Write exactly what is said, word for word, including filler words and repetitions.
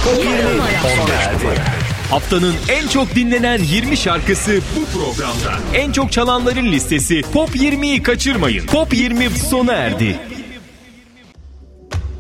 Pop yirmi sona erdi. Haftanın en çok dinlenen yirmi şarkısı bu programda. En çok çalanların listesi Pop yirmiyi kaçırmayın. Pop yirmi sona erdi.